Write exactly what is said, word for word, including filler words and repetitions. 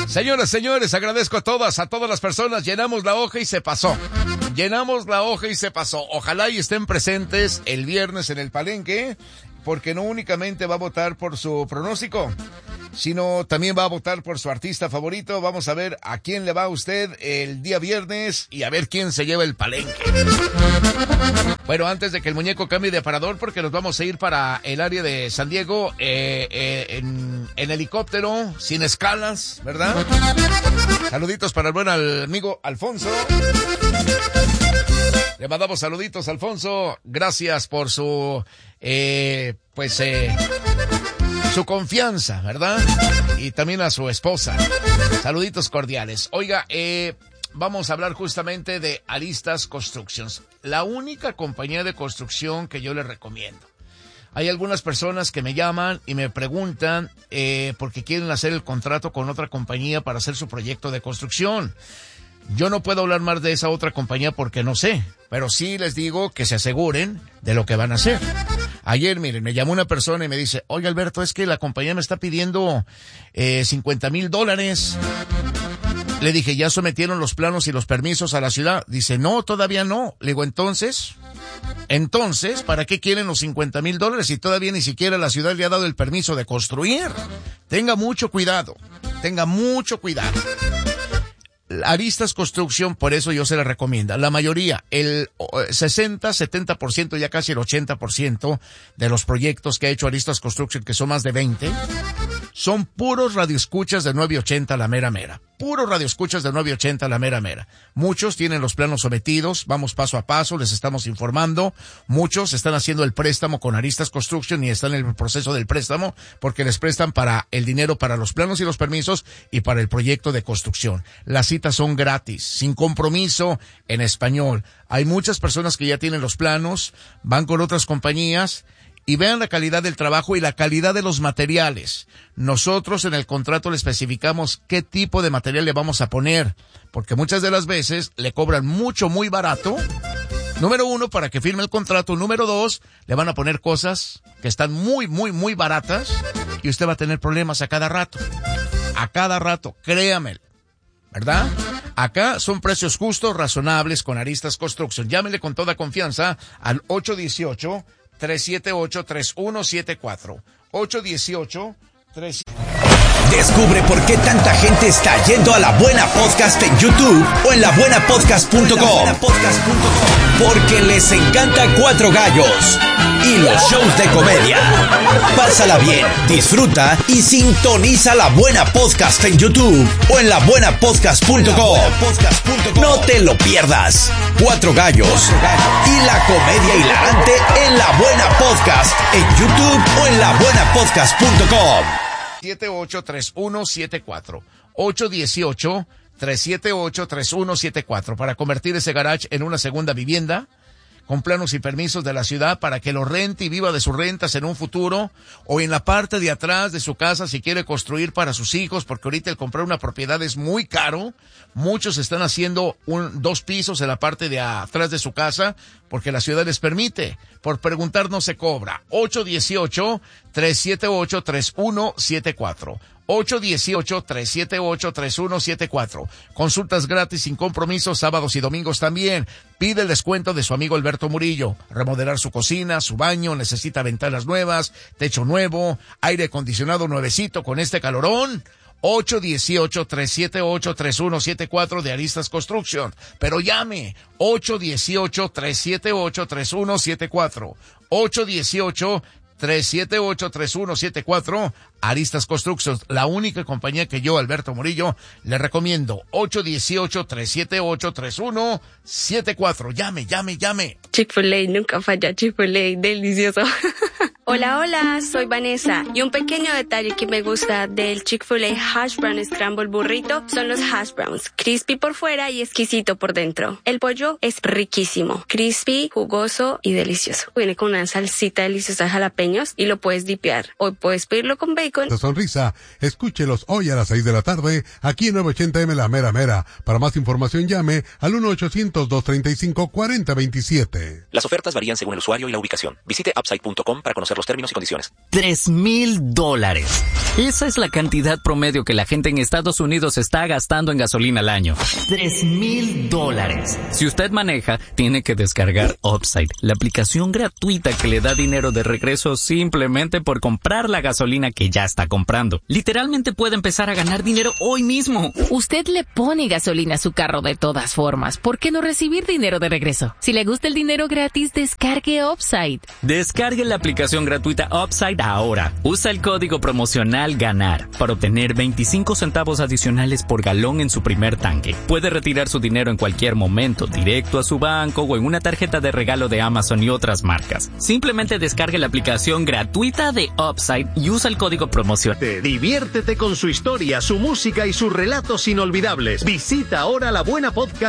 Señoras, señores, agradezco a todas, a todas las personas. Llenamos la hoja y se pasó. Llenamos la hoja y se pasó. Ojalá y estén presentes el viernes en el Palenque, porque no únicamente va a votar por su pronóstico, sino también va a votar por su artista favorito. Vamos a ver a quién le va a usted el día viernes y a ver quién se lleva el Palenque. Bueno, antes de que el muñeco cambie de aparador, porque nos vamos a ir para el área de San Diego eh, eh, en, en helicóptero, sin escalas, ¿verdad? Saluditos para el buen amigo Alfonso. Le mandamos saluditos, Alfonso. Gracias por su, eh, pues, eh, su confianza, ¿verdad? Y también a su esposa. Saluditos cordiales. Oiga, eh, vamos a hablar justamente de Aristas Constructions, la única compañía de construcción que yo les recomiendo. Hay algunas personas que me llaman y me preguntan, eh, porque quieren hacer el contrato con otra compañía para hacer su proyecto de construcción. Yo no puedo hablar más de esa otra compañía porque no sé, pero sí les digo que se aseguren de lo que van a hacer. Ayer, miren, me llamó una persona y me dice, oye Alberto, es que la compañía me está pidiendo eh, cincuenta mil dólares. Le dije, ¿ya sometieron los planos y los permisos a la ciudad? Dice, no, todavía no. Le digo, entonces, entonces, ¿para qué quieren los cincuenta mil dólares si todavía ni siquiera la ciudad le ha dado el permiso de construir? Tenga mucho cuidado, tenga mucho cuidado. Aristas Construcción, por eso yo se la recomiendo. La mayoría, el sesenta, setenta por ciento, ya casi el ochenta por ciento de los proyectos que ha hecho Aristas Construction, que son más de veinte, son puros radioescuchas de nueve ochenta la mera mera. Puros radioescuchas de nueve ochenta la mera mera. Muchos tienen los planos sometidos, vamos paso a paso, les estamos informando. Muchos están haciendo el préstamo con Aristas Construction y están en el proceso del préstamo porque les prestan para el dinero para los planos y los permisos y para el proyecto de construcción. Las citas son gratis, sin compromiso, en español. Hay muchas personas que ya tienen los planos, van con otras compañías y vean la calidad del trabajo y la calidad de los materiales. Nosotros en el contrato le especificamos qué tipo de material le vamos a poner, porque muchas de las veces le cobran mucho, muy barato. Número uno, para que firme el contrato. Número dos, le van a poner cosas que están muy, muy, muy baratas y usted va a tener problemas a cada rato. A cada rato, créame, ¿verdad? Acá son precios justos, razonables con Aristas Construction. Llámele con toda confianza al ocho uno ocho, tres siete ocho, tres uno siete cuatro. ocho uno ocho, tres... Descubre por qué tanta gente está yendo a La Buena Podcast en YouTube o en la buena podcast punto com. Porque les encanta Cuatro Gallos y los shows de comedia. Pásala bien, disfruta y sintoniza La Buena Podcast en YouTube o en la buena podcast punto com. No te lo pierdas. Cuatro Gallos y la comedia hilarante en La Buena Podcast en YouTube o en la buena podcast punto com. siete ocho tres uno siete cuatro. ocho uno ocho, tres siete ocho, tres uno siete cuatro para convertir ese garage en una segunda vivienda con planos y permisos de la ciudad para que lo rente y viva de sus rentas en un futuro, o en la parte de atrás de su casa si quiere construir para sus hijos, porque ahorita el comprar una propiedad es muy caro. Muchos están haciendo un, dos pisos en la parte de atrás de su casa porque la ciudad les permite. Por preguntar no se cobra. ocho uno ocho, tres siete ocho, tres uno siete cuatro. ocho uno ocho, tres siete ocho, tres uno siete cuatro. Consultas gratis sin compromiso, sábados y domingos también. Pide el descuento de su amigo Alberto Murillo. Remodelar su cocina, su baño, necesita ventanas nuevas, techo nuevo, aire acondicionado nuevecito con este calorón. ocho uno ocho, tres siete ocho, tres uno siete cuatro de Aristas Construction. Pero llame, ocho uno ocho, tres siete ocho, tres uno siete cuatro. ocho uno ocho, tres siete ocho, tres uno siete cuatro, Aristas Constructions, la única compañía que yo, Alberto Murillo, le recomiendo. ocho uno ocho, tres siete ocho, tres uno siete cuatro. Llame, llame, llame. Chick-fil-A, nunca falla. Chick-fil-A, delicioso. Hola, hola, soy Vanessa, y un pequeño detalle que me gusta del Chick-fil-A Hash Brown Scramble Burrito son los hash browns, crispy por fuera y exquisito por dentro. El pollo es riquísimo, crispy, jugoso y delicioso. Viene con una salsita deliciosa de jalapeños y lo puedes dipear, o puedes pedirlo con bacon. La sonrisa, escúchelos hoy a las seis de la tarde, aquí en nueve ochenta eme La Mera Mera. Para más información llame al uno ochocientos, dos treinta y cinco, cuarenta veintisiete. Las ofertas varían según el usuario y la ubicación. Visite upside punto com para conocer Conocer los términos y condiciones. Tres mil dólares. Esa es la cantidad promedio que la gente en Estados Unidos está gastando en gasolina al año. Tres mil dólares. Si usted maneja, tiene que descargar Upside, la aplicación gratuita que le da dinero de regreso simplemente por comprar la gasolina que ya está comprando. Literalmente puede empezar a ganar dinero hoy mismo. Usted le pone gasolina a su carro de todas formas. ¿Por qué no recibir dinero de regreso? Si le gusta el dinero gratis, descargue Upside. Descargue la aplicación gratuita Upside ahora. Usa el código promocional GANAR para obtener veinticinco centavos adicionales por galón en su primer tanque. Puede retirar su dinero en cualquier momento, directo a su banco o en una tarjeta de regalo de Amazon y otras marcas. Simplemente descargue la aplicación gratuita de Upside y usa el código promocional. Diviértete con su historia, su música y sus relatos inolvidables. Visita ahora La Buena Podcast